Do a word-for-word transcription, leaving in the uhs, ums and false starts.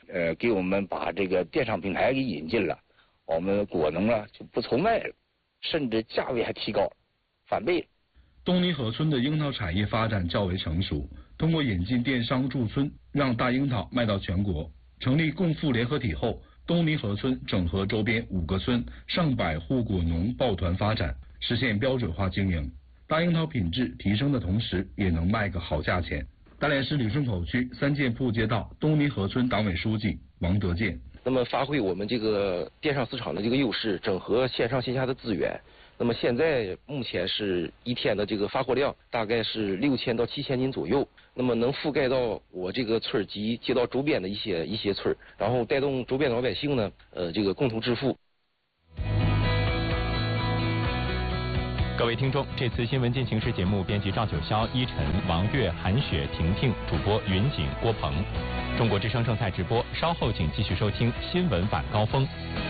呃，给我们把这个电商平台给引进了，我们果农啊就不愁卖了，甚至价位还提高，翻倍了。 东泥河村的樱桃产业发展较为成熟，通过引进电商驻村，让大樱桃卖到全国。成立共富联合体后，东泥河村整合周边五个村上百户果农抱团发展，实现标准化经营。大樱桃品质提升的同时，也能卖个好价钱。大连市旅顺口区三件铺街道东泥河村党委书记王德建。 那么发挥我们这个电商市场的这个优势，整合线上线下的资源。那么现在目前是一天的这个发货量大概是六千到七千斤左右，那么能覆盖到我这个村及街道周边的一些一些村，然后带动周边的老百姓呢，呃，这个共同致富。 各位听众，这次新闻进行时节目编辑赵九霄、依晨、王悦、韩雪、婷婷，主播云锦、郭鹏。中国之声正在直播，稍后请继续收听新闻晚高峰。